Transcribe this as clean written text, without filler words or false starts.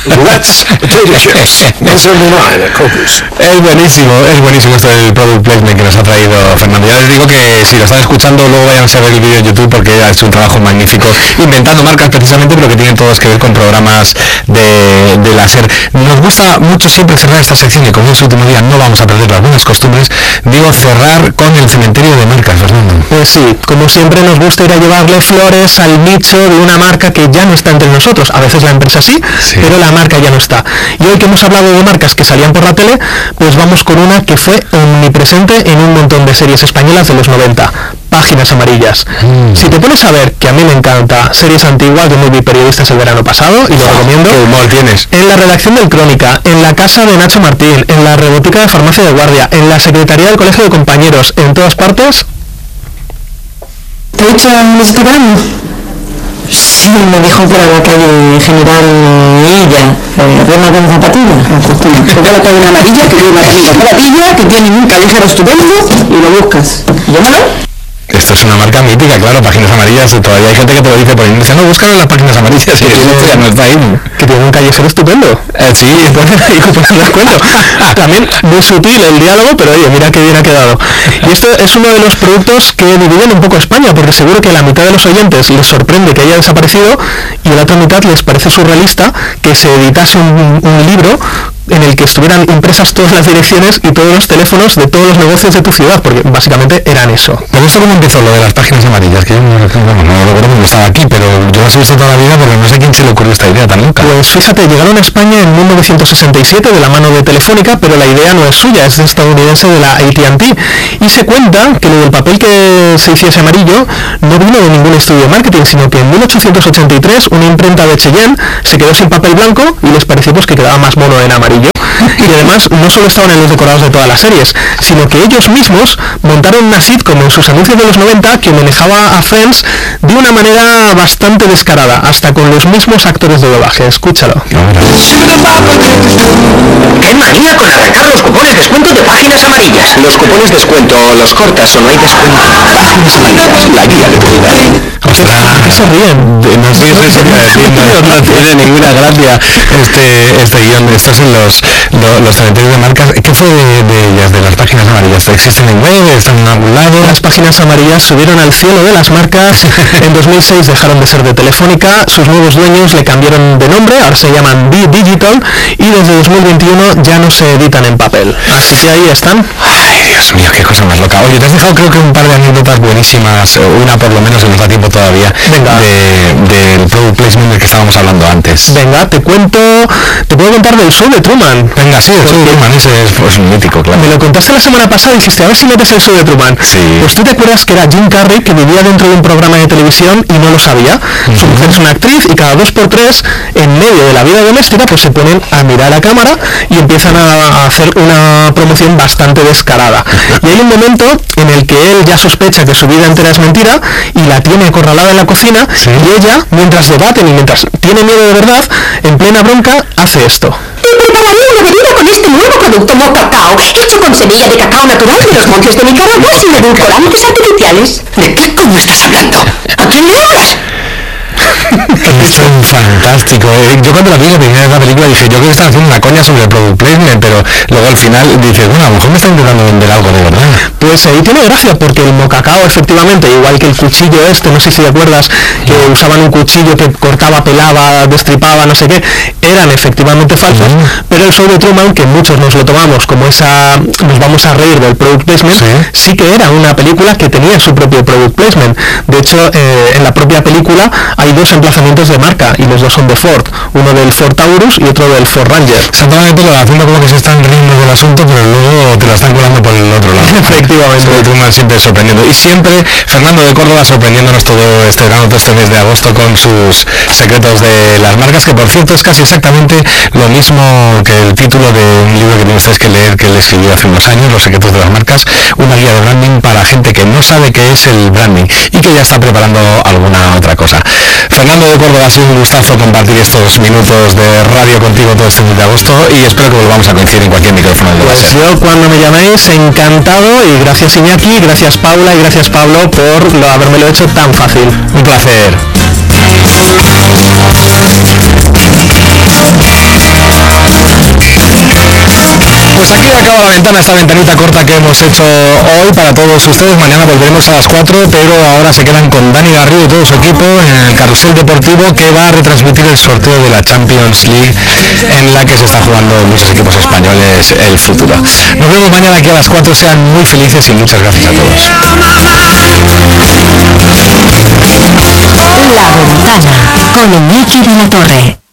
Let's delicious. Eso es buenísimo esto del product placement que nos ha traído Fernando. Ya les digo que si lo están escuchando, luego vayan a ver el vídeo en YouTube, porque ha hecho un trabajo magnífico inventando marcas precisamente, pero que tienen todos que ver con programas de láser. Nos gusta mucho siempre cerrar esta sección, y como es el último día no vamos a perder las buenas costumbres. Digo, cerrar con el cementerio de marcas, Fernando. Pues sí, como siempre nos gusta ir a llevarle flores al nicho de una marca que ya no está entre nosotros. A veces la empresa sí, pero la marca ya no está. Y hoy que hemos hablado de marcas que salían por la tele, pues vamos con una que fue omnipresente en un montón de series españolas de los 90. Páginas Amarillas. Si te pones a ver, que a mí me encanta, series antiguas, yo me vi Periodistas el verano pasado y lo recomiendo. ¿Qué humor tienes? En la redacción del Crónica, en la casa de Nacho Martín, en la rebotica de Farmacia de Guardia, en la secretaría del Colegio de Compañeros, en todas partes. ¿Te he hecho un Instagram? Sí, me dijo por la calle General ella, Roma con zapatilla. Por la calle Amarilla, que tiene una zapatilla, que tiene un callejero estupendo, y lo buscas. Llámalo. Esto es una marca mítica, claro, Páginas Amarillas. Todavía hay gente que te lo dice por ahí, no, búscalo en las Páginas Amarillas, y ya no está ahí. Que tiene un callejero estupendo. Sí, ponen ahí como poner descuento. También muy sutil el diálogo, pero oye, mira qué bien ha quedado. Y esto es uno de los productos que dividen un poco España, porque seguro que la mitad de los oyentes les sorprende que haya desaparecido, y la otra mitad les parece surrealista que se editase un libro en el que estuvieran impresas todas las direcciones y todos los teléfonos de todos los negocios de tu ciudad, porque básicamente eran eso. ¿Pero esto cómo empezó, lo de las Páginas Amarillas? Que yo no recuerdo porque estaba aquí, pero yo las he visto toda la vida, porque no sé quién se le ocurrió esta idea tan loca. Pues fíjate, llegaron a España en 1967 de la mano de Telefónica, pero la idea no es suya, es estadounidense, de la AT&T, y se cuenta que lo del papel que se hiciese amarillo no vino de ningún estudio de marketing, sino que en 1883 una imprenta de Cheyenne se quedó sin papel blanco y les pareció pues que quedaba más mono en amarillo. Y además no solo estaban en los decorados de todas las series, sino que ellos mismos montaron una sitcom en sus anuncios de los 90 que manejaba a Friends de una manera bastante descarada, hasta con los mismos actores de doblaje. Escúchalo. ¡Qué manía con arrancar los cupones de descuento de Páginas Amarillas! Los cupones descuento los cortas o no hay descuento. Páginas Amarillas, la guía de tu vida. ¿Qué se ríen? No sé si se puede decir, no tiene ninguna gracia este guión. Estos son los cementerios de marcas. ¿Qué fue de ellas, de las Páginas Amarillas? ¿Existen en web? ¿Están en algún lado? Las Páginas Amarillas subieron al cielo de las marcas. En 2006 dejaron de ser de Telefónica, sus nuevos dueños le cambiaron de nombre, ahora se llaman B-Digital, y desde 2021 ya no se editan en papel. Así que ahí están. Ay, Dios mío, qué cosa más loca. Oye, te has dejado creo que un par de anécdotas buenísimas, una por lo menos, si nos da tiempo todavía, del product placement del que estábamos hablando antes. Venga, te puedo contar del show de Truman. Venga, sí, el show de Truman, ese es pues, mítico, claro. Me lo contaste la semana pasada y dijiste, a ver si metes el show de Truman. Sí. Pues tú te acuerdas que era Jim Carrey, que vivía dentro de un programa de televisión y no lo sabía. Su mujer es una actriz y cada 2x3, en medio de la vida doméstica, pues se ponen a mirar a cámara y empiezan a hacer una promoción bastante descarada. Y hay un momento en el que él ya sospecha que su vida entera es mentira y la tiene acorralada en la cocina, ¿sí? Y ella, mientras debaten y mientras tiene miedo de verdad, en plena bronca, hace esto. Prepararé una bebida con este nuevo producto Mocacao, hecho con semilla de cacao natural de los montes de Nicaragua sin edulcorantes artificiales. ¿De qué coño estás hablando? ¿A quién le hablas? Esto es fantástico. Yo cuando la vi la primera vez la película dije, yo creo que están haciendo una coña sobre el product placement, pero luego al final dices, bueno, a lo mejor me están intentando vender algo de verdad. Pues ahí tiene gracia, porque el Mocacao, efectivamente, igual que el cuchillo no sé si te acuerdas, que usaban un cuchillo que cortaba, pelaba, destripaba, no sé qué, eran efectivamente falsos, pero el show de Truman, que muchos nos lo tomamos como nos vamos a reír del product placement, sí que era una película que tenía su propio product placement. De hecho, en la propia película hay dos emplazamientos de marca y los dos son de Ford, uno del Ford Taurus y otro del Ford Ranger. Exactamente, haciendo como que se están riendo del asunto, pero luego te lo están colando por el otro lado. Efectivamente. Truman siempre sorprendiendo, y siempre Fernando de Córdoba sorprendiéndonos todo este mes de agosto con sus secretos de las marcas, que por cierto es casi exactamente lo mismo que el título de un libro que tienen ustedes que leer, que él escribió hace unos años, Los secretos de las marcas, una guía de branding para gente que no sabe qué es el branding y que ya está preparando alguna otra cosa. Fernando de Córdoba, ha sido un gustazo compartir estos minutos de radio contigo todo este mes de agosto, y espero que volvamos a coincidir en cualquier micrófono del Pues yo, cuando me llaméis, encantado, y gracias Iñaki, gracias Paula y gracias Pablo por habérmelo hecho tan fácil. Un placer. Pues aquí acaba la ventana, esta ventanita corta que hemos hecho hoy para todos ustedes. Mañana volveremos a las 4, pero ahora se quedan con Dani Garrido y todo su equipo en el carrusel deportivo que va a retransmitir el sorteo de la Champions League, en la que se está jugando muchos equipos españoles el futuro. Nos vemos mañana aquí a las 4, sean muy felices y muchas gracias a todos. La Ventana con Iñaki de la Torre.